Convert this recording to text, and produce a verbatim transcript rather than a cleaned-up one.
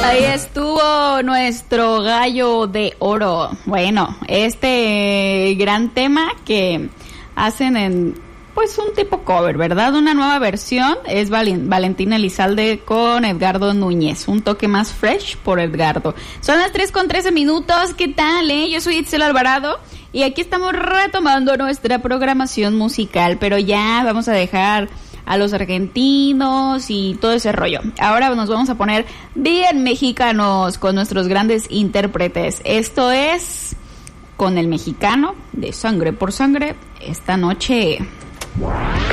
Ahí estuvo nuestro gallo de oro. Bueno, este gran tema que hacen en, pues, un tipo cover, ¿verdad? Una nueva versión es Val- Valentina Elizalde con Edgardo Núñez. Un toque más fresh por Edgardo. Son las tres con trece minutos. ¿Qué tal, eh? Yo soy Itzel Alvarado y aquí estamos retomando nuestra programación musical, pero ya vamos a dejar a los argentinos y todo ese rollo. Ahora nos vamos a poner bien mexicanos con nuestros grandes intérpretes. Esto es con el mexicano de Sangre por Sangre esta noche.